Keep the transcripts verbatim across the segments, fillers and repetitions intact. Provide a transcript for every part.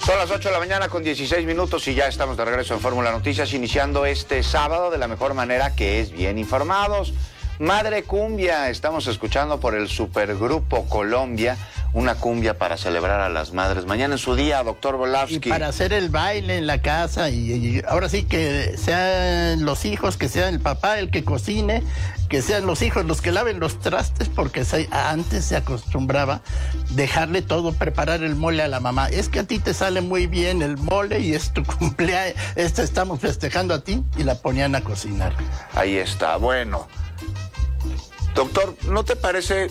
Son las ocho de la mañana con dieciséis minutos y ya estamos de regreso en Fórmula Noticias, iniciando este sábado de la mejor manera, que es bien informados. Madre Cumbia, estamos escuchando por el Supergrupo Colombia, una cumbia para celebrar a las madres. Mañana en su día, doctor Volavsky. Y para hacer el baile en la casa, y, y ahora sí que sean los hijos, que sean el papá el que cocine, que sean los hijos los que laven los trastes, porque se, antes se acostumbraba dejarle todo, preparar el mole a la mamá. Es que a ti te sale muy bien el mole y es tu cumpleaños, este estamos festejando a ti, y la ponían a cocinar. Ahí está, bueno. Doctor, ¿no te parece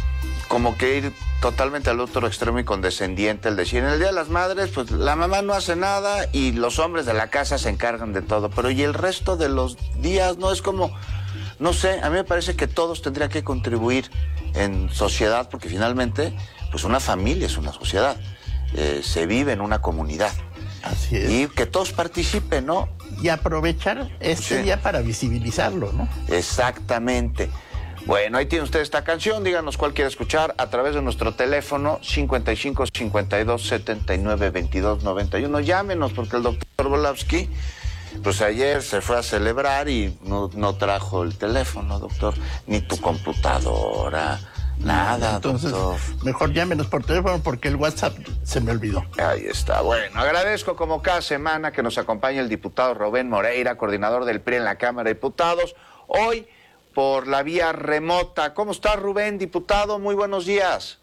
como que ir totalmente al otro extremo y condescendiente el decir, en el Día de las Madres, pues la mamá no hace nada y los hombres de la casa se encargan de todo, pero y el resto de los días? No es como, no sé, a mí me parece que todos tendrían que contribuir en sociedad, porque finalmente, pues una familia es una sociedad, eh, se vive en una comunidad. Así es. Y que todos participen, ¿no? Y aprovechar este Sí. día para visibilizarlo, ¿no? Exactamente. Bueno, ahí tiene usted esta canción, díganos cuál quiere escuchar a través de nuestro teléfono cincuenta y cinco, cincuenta y dos, setenta y nueve, veintidós, noventa y uno. Llámenos, porque el doctor Volavsky, pues ayer se fue a celebrar y no, no trajo el teléfono, doctor, ni tu computadora, nada, Entonces, doctor. mejor llámenos por teléfono porque el WhatsApp se me olvidó. Ahí está. Bueno, agradezco como cada semana que nos acompañe el diputado Rubén Moreira, coordinador del P R I en la Cámara de Diputados. Hoy por la vía remota. ¿Cómo está, Rubén, diputado? Muy buenos días.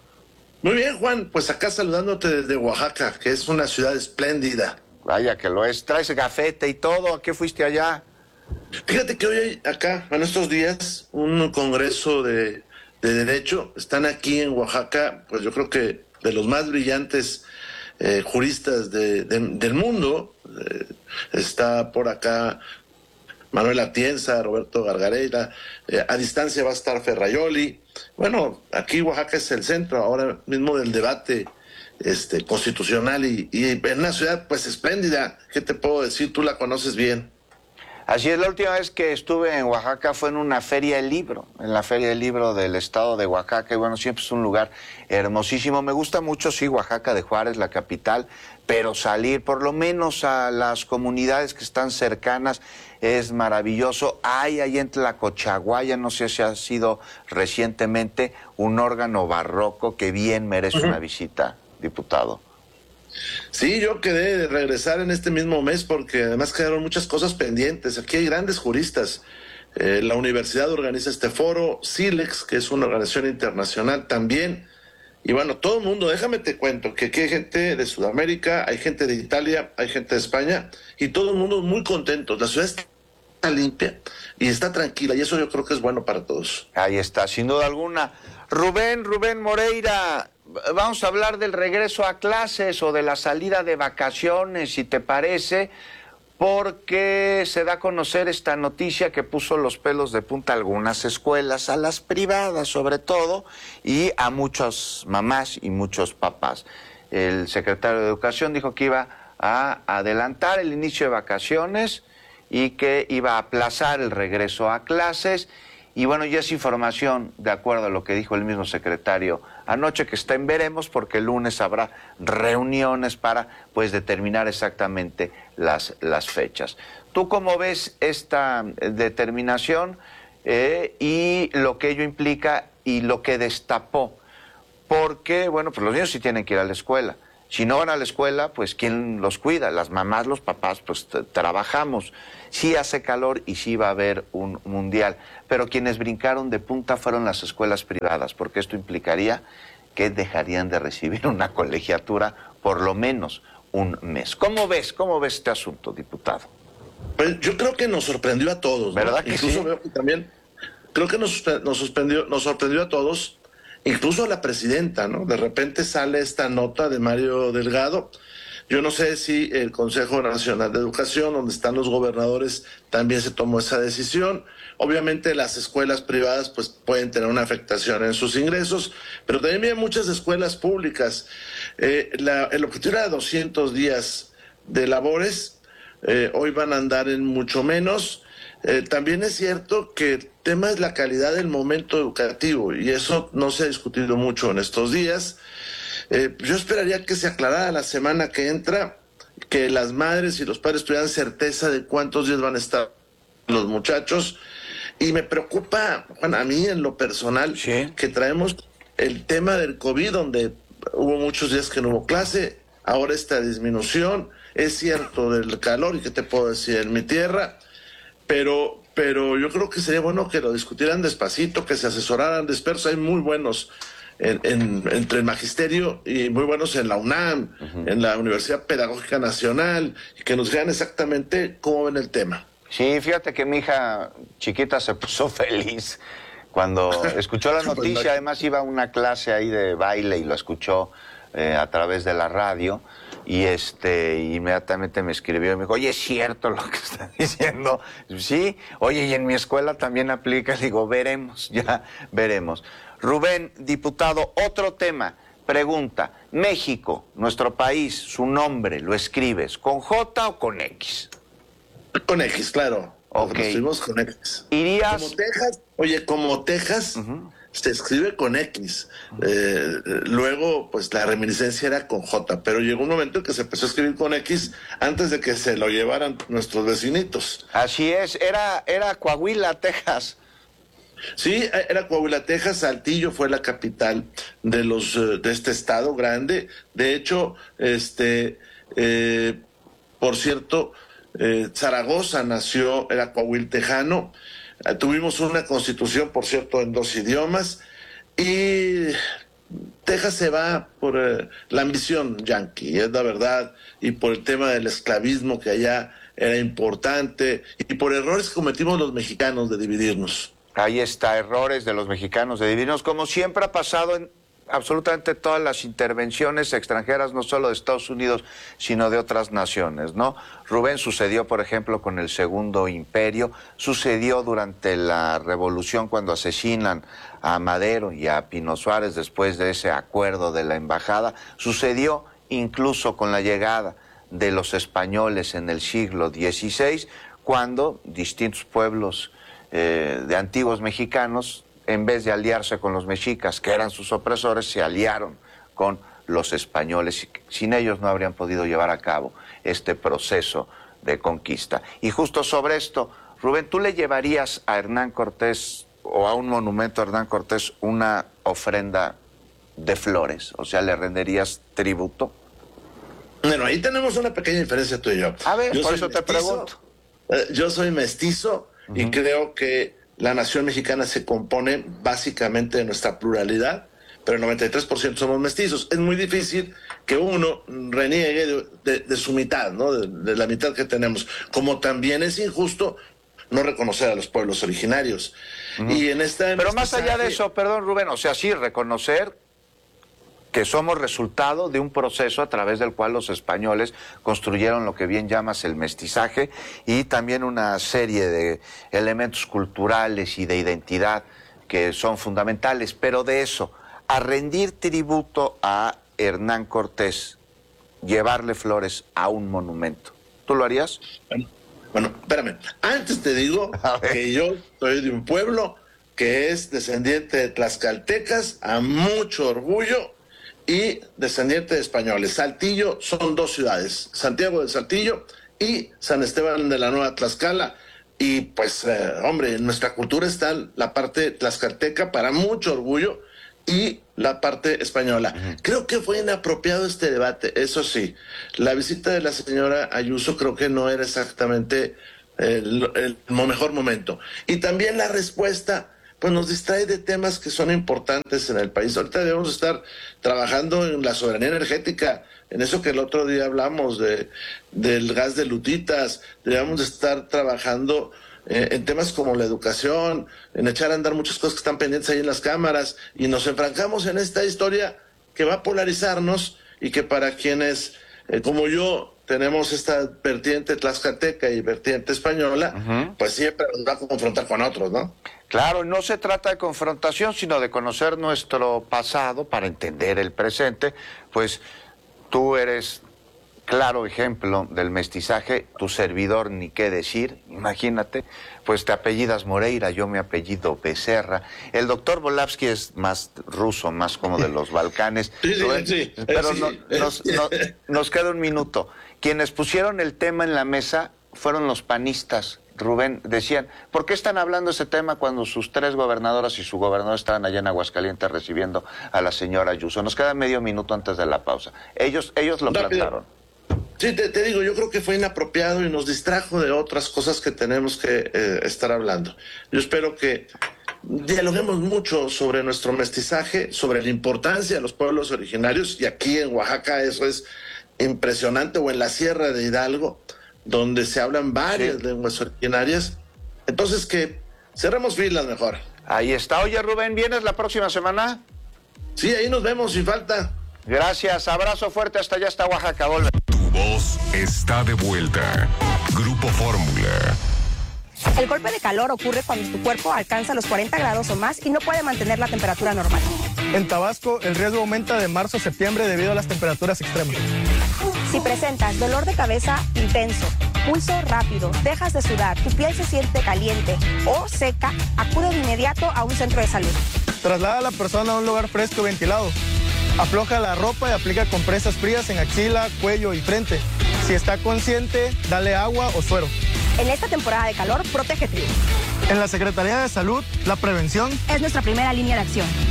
Muy bien, Juan, pues acá saludándote desde Oaxaca, que es una ciudad espléndida. Vaya que lo es. ¿Traes gafete y todo? ¿A qué fuiste allá? Fíjate que hoy hay acá, en estos días, un congreso de, de Derecho. Están aquí en Oaxaca, pues yo creo que de los más brillantes eh, juristas de, de, del mundo. Eh, está por acá Manuel Atienza, Roberto Gargarella, eh, a distancia va a estar Ferrayoli. Bueno, aquí Oaxaca es el centro ahora mismo del debate este, constitucional y, y en una ciudad pues espléndida. ¿Qué te puedo decir? Tú la conoces bien. Así es, la última vez que estuve en Oaxaca fue en una feria del libro, en la feria del libro del estado de Oaxaca, y bueno, siempre es un lugar hermosísimo. Me gusta mucho, sí, Oaxaca de Juárez, la capital, pero salir por lo menos a las comunidades que están cercanas es maravilloso. Hay ahí en Tlacochaguaya, no sé si ha sido recientemente, un órgano barroco que bien merece uh-huh. una visita, diputado. Sí, yo quedé de regresar en este mismo mes porque además quedaron muchas cosas pendientes. Aquí hay grandes juristas. Eh, la universidad organiza este foro, SILEX, que es una organización internacional también. Y bueno, todo el mundo, déjame te cuento, que aquí hay gente de Sudamérica, hay gente de Italia, hay gente de España, y todo el mundo muy contentos. La ciudad está limpia y está tranquila, y eso yo creo que es bueno para todos. Ahí está, sin duda alguna. Rubén, Rubén Moreira, vamos a hablar del regreso a clases o de la salida de vacaciones, si te parece, porque se da a conocer esta noticia que puso los pelos de punta a algunas escuelas, a las privadas sobre todo, y a muchas mamás y muchos papás. El secretario de Educación dijo que iba a adelantar el inicio de vacaciones y que iba a aplazar el regreso a clases. Y bueno, ya es información, de acuerdo a lo que dijo el mismo secretario anoche, que está en veremos, porque el lunes habrá reuniones para pues determinar exactamente las, las fechas. ¿Tú cómo ves esta determinación eh, y lo que ello implica y lo que destapó? Porque, bueno, pues los niños sí tienen que ir a la escuela. Si no van a la escuela, pues ¿quién los cuida? Las mamás, los papás, pues trabajamos. Sí hace calor y sí va a haber un mundial. Pero quienes brincaron de punta fueron las escuelas privadas, porque esto implicaría que dejarían de recibir una colegiatura por lo menos un mes. ¿Cómo ves? ¿Cómo ves este asunto, diputado? Pues yo creo que nos sorprendió a todos, ¿no? ¿Verdad que Incluso sí? Veo que también creo que nos, nos, sorprendió, nos sorprendió a todos. Incluso a la presidenta, ¿no? De repente sale esta nota de Mario Delgado. Yo no sé si el Consejo Nacional de Educación, donde están los gobernadores, también se tomó esa decisión. Obviamente las escuelas privadas pues pueden tener una afectación en sus ingresos, pero también hay muchas escuelas públicas. Eh, la, el objetivo era doscientos días de labores, eh, hoy van a andar en mucho menos. Eh, también es cierto que el tema es la calidad del momento educativo y eso no se ha discutido mucho en estos días. Eh, yo esperaría que se aclarara la semana que entra, que las madres y los padres tuvieran certeza de cuántos días van a estar los muchachos. Y me preocupa, Juan, a mí en lo personal, ¿Sí? que traemos el tema del COVID, donde hubo muchos días que no hubo clase, ahora esta disminución, es cierto del calor, y qué te puedo decir, en mi tierra, pero, pero yo creo que sería bueno que lo discutieran despacito, que se asesoraran de expertos, hay muy buenos en, en, entre el magisterio y muy buenos en la UNAM, uh-huh. en la Universidad Pedagógica Nacional, y que nos digan exactamente cómo ven el tema. Sí, fíjate que mi hija chiquita se puso feliz cuando escuchó la noticia. Además iba a una clase ahí de baile y lo escuchó eh, a través de la radio, y este inmediatamente me escribió y me dijo, oye, ¿es cierto lo que estás diciendo? Sí, oye, y en mi escuela también aplica. Le digo, veremos, ya veremos. Rubén, diputado, otro tema. Pregunta, México, nuestro país, su nombre, ¿lo escribes con J o con X? Con X, claro. Ok. Lo escribimos con X. ¿Irías? Como Texas, oye, como Texas, uh-huh. se escribe con X. Uh-huh. Eh, luego, pues la reminiscencia era con J, pero llegó un momento en que se empezó a escribir con X antes de que se lo llevaran nuestros vecinitos. Así es, era, era Coahuila, Texas. Sí, era Coahuila, Texas. Saltillo fue la capital de los de este estado grande. De hecho, este, eh, por cierto, eh, Zaragoza nació, era coahuiltejano. Eh, tuvimos una constitución, por cierto, en dos idiomas, y Texas se va por eh, la ambición yanqui, es la verdad, y por el tema del esclavismo que allá era importante, y por errores que cometimos los mexicanos de dividirnos. Ahí está, errores de los mexicanos de dividirnos, como siempre ha pasado en absolutamente todas las intervenciones extranjeras, no solo de Estados Unidos, sino de otras naciones, ¿no? Rubén, sucedió, por ejemplo, con el Segundo Imperio, sucedió durante la Revolución cuando asesinan a Madero y a Pino Suárez después de ese acuerdo de la embajada, sucedió incluso con la llegada de los españoles en el siglo dieciséis, cuando distintos pueblos eh, de antiguos mexicanos, en vez de aliarse con los mexicas, que eran sus opresores, se aliaron con los españoles. Sin ellos no habrían podido llevar a cabo este proceso de conquista. Y justo sobre esto, Rubén, ¿tú le llevarías a Hernán Cortés o a un monumento a Hernán Cortés una ofrenda de flores? O sea, ¿le renderías tributo? Bueno, ahí tenemos una pequeña diferencia tú y yo. A ver, yo por eso mestizo, te pregunto. Eh, yo soy mestizo uh-huh. y creo que la nación mexicana se compone básicamente de nuestra pluralidad, pero el noventa y tres por ciento somos mestizos. Es muy difícil que uno reniegue de, de, de su mitad, ¿no? De, de la mitad que tenemos. Como también es injusto no reconocer a los pueblos originarios. Uh-huh. Y en esta pero más allá de eso, perdón, Rubén, o sea, sí, reconocer que somos resultado de un proceso a través del cual los españoles construyeron lo que bien llamas el mestizaje, y también una serie de elementos culturales y de identidad que son fundamentales. Pero de eso, a rendir tributo a Hernán Cortés, llevarle flores a un monumento, ¿tú lo harías? Bueno, bueno espérame, antes te digo que yo soy de un pueblo que es descendiente de tlaxcaltecas, a mucho orgullo, y descendiente de españoles. Saltillo son dos ciudades, Santiago del Saltillo y San Esteban de la Nueva Tlaxcala. Y pues, eh, hombre, en nuestra cultura está la parte tlaxcalteca, para mucho orgullo, y la parte española. Uh-huh. Creo que fue inapropiado este debate, eso sí. La visita de la señora Ayuso creo que no era exactamente el, el mejor momento. Y también la respuesta pues nos distrae de temas que son importantes en el país. Ahorita debemos estar trabajando en la soberanía energética, en eso que el otro día hablamos de del gas de lutitas. Debemos estar trabajando eh, en temas como la educación, en echar a andar muchas cosas que están pendientes ahí en las cámaras, y nos enfrancamos en esta historia que va a polarizarnos, y que para quienes, eh, como yo, tenemos esta vertiente tlaxcalteca y vertiente española, uh-huh. pues siempre nos va a confrontar con otros, ¿no? Claro, no se trata de confrontación, sino de conocer nuestro pasado para entender el presente. Pues tú eres claro ejemplo del mestizaje, tu servidor ni qué decir, imagínate, pues te apellidas Moreira, yo me apellido Becerra. El doctor Volavsky es más ruso, más como de los Balcanes. Sí, sí, sí, pero sí, no, sí. Nos, no, nos queda un minuto. Quienes pusieron el tema en la mesa fueron los panistas. Rubén, decían, ¿por qué están hablando ese tema cuando sus tres gobernadoras y su gobernador estaban allá en Aguascalientes recibiendo a la señora Ayuso? Nos queda medio minuto antes de la pausa. Ellos, ellos lo Rápido. plantaron. Sí, te, te digo, yo creo que fue inapropiado y nos distrajo de otras cosas que tenemos que eh, estar hablando. Yo espero que dialoguemos mucho sobre nuestro mestizaje, sobre la importancia de los pueblos originarios, y aquí en Oaxaca eso es impresionante, o en la Sierra de Hidalgo, donde se hablan varias sí. lenguas originarias. Entonces, que cerremos filas mejor. Ahí está. Oye, Rubén, ¿vienes la próxima semana? Sí, ahí nos vemos sin falta. Gracias, abrazo fuerte hasta allá, hasta Oaxaca. Volve. Tu voz está de vuelta. Grupo Fórmula. El golpe de calor ocurre cuando tu cuerpo alcanza los cuarenta grados o más y no puede mantener la temperatura normal. En Tabasco, el riesgo aumenta de marzo a septiembre debido a las temperaturas extremas. Si presentas dolor de cabeza intenso, pulso rápido, dejas de sudar, tu piel se siente caliente o seca, acude de inmediato a un centro de salud. Traslada a la persona a un lugar fresco y ventilado. Afloja la ropa y aplica compresas frías en axila, cuello y frente. Si está consciente, dale agua o suero. En esta temporada de calor, protégete. En la Secretaría de Salud, la prevención es nuestra primera línea de acción.